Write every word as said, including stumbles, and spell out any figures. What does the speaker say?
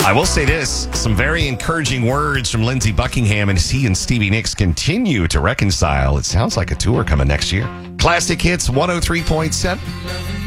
I will say this, some very encouraging words from Lindsey Buckingham as he and Stevie Nicks continue to reconcile. It sounds like a tour coming next year. Classic Hits one oh three point seven.